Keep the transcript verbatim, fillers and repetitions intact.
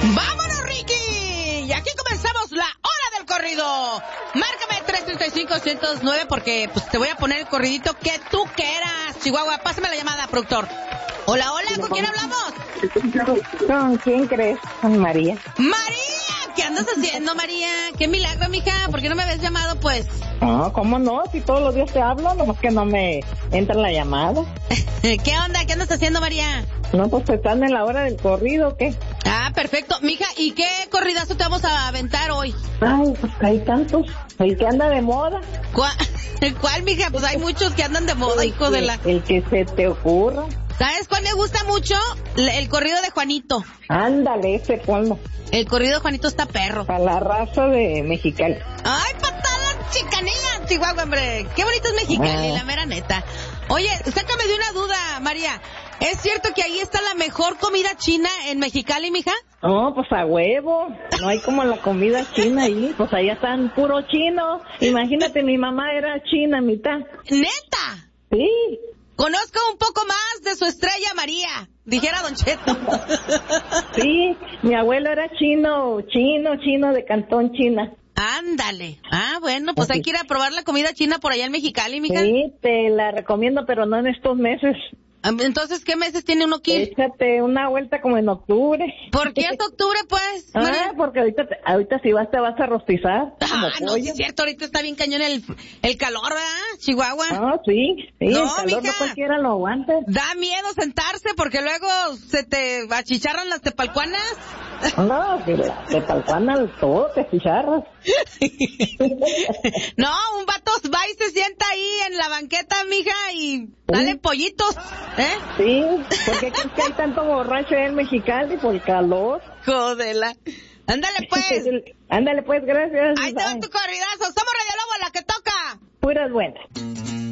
¡Vámonos, Ricky! Y aquí comenzamos la hora del corrido. Márcame tres tres cinco, uno cero nueve porque pues te voy a poner el corridito que tú quieras. Chihuahua, pásame la llamada, productor. Hola, hola, ¿con quién hablamos? ¿Con quién crees? Con María. ¡María! ¿Qué andas haciendo, María? ¡Qué milagro, mija! ¿Por qué no me habías llamado, pues? No, ¿cómo no? Si todos los días te hablo, nomás que no me entra la llamada. ¿Qué onda? ¿Qué andas haciendo, María? No, pues están en la hora del corrido, ¿o qué? Ah, perfecto. Mija, ¿y qué corridazo te vamos a aventar hoy? Ay, pues hay tantos. El que anda de moda. ¿Cuál, ¿Cuál, mija? Pues hay muchos que andan de moda, hijo de la... El que se te ocurra. ¿Sabes cuál me gusta mucho? El corrido de Juanito. Ándale, ese ponlo. El corrido de Juanito está perro. A la raza de Mexicali. ¡Ay, patada chicanilla, Chihuahua, hombre! ¡Qué bonito es Mexicali, ah. La mera neta! Oye, sácame de una duda, María. ¿Es cierto que ahí está la mejor comida china en Mexicali, mija? No, pues a huevo. No hay como la comida china ahí. Pues allá están puro chino. Imagínate, mi mamá era china, mitad. ¿Neta? Sí. Conozco un poco más de su estrella María, dijera Don Cheto. Sí, mi abuelo era chino, chino, chino de Cantón, China. Ándale. Ah, bueno, pues hay que ir a probar la comida china por allá en Mexicali, mija. Sí, te la recomiendo, pero no en estos meses. Entonces, ¿qué meses tiene uno que ir? Échate una vuelta como en octubre. ¿Por qué hasta octubre, pues? Ah, María? porque ahorita, te, ahorita si vas te vas a rostizar. Ah, no, sí es cierto, ahorita está bien cañón el, el calor, ¿verdad, Chihuahua? Ah, sí, sí, no, el calor mija, no cualquiera lo aguanta. Da miedo sentarse porque luego se te achicharran las tepalcuanas. No, que la tepalcuana todo te achicharras. No, un vato va y se sienta ahí en la banqueta, mija, y dale ¿Sí? pollitos, ¿eh? Sí, porque crees que hay tanto borracho en Mexicali por el calor. Jodela. Ándale pues. Ándale pues, gracias. Ahí te va tu corridazo. Somos Radio Lobo, la que toca. Puras buenas.